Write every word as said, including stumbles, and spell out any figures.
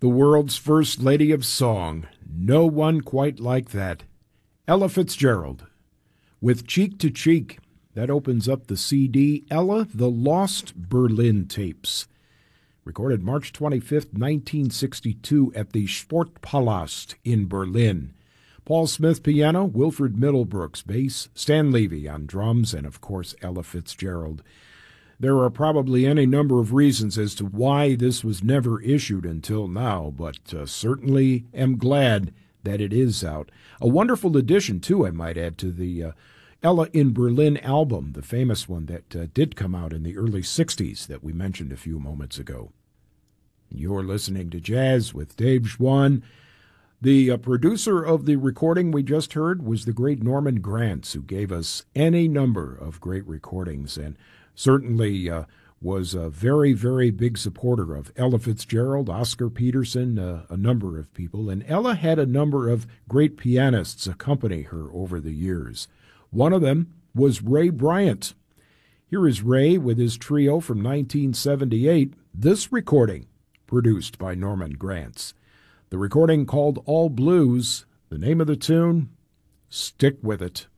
The world's first lady of song. No one quite like that. Ella Fitzgerald. With Cheek to Cheek. That opens up the C D, Ella, The Lost Berlin Tapes. Recorded March twenty-fifth, nineteen sixty-two at the Sportpalast in Berlin. Paul Smith piano, Wilfred Middlebrooks bass, Stan Levy on drums, and of course Ella Fitzgerald. There are probably any number of reasons as to why this was never issued until now, but uh, certainly am glad that it is out. A wonderful addition, too, I might add, to the uh, Ella in Berlin album, the famous one that uh, did come out in the early sixties that we mentioned a few moments ago. You're listening to Jazz with Dave Schwann. The uh, producer of the recording we just heard was the great Norman Granz, who gave us any number of great recordings and certainly uh, was a very, very big supporter of Ella Fitzgerald, Oscar Peterson, uh, a number of people. And Ella had a number of great pianists accompany her over the years. One of them was Ray Bryant. Here is Ray with his trio from nineteen seventy-eight, this recording produced by Norman Granz. The recording called All Blues, the name of the tune, Stick With It.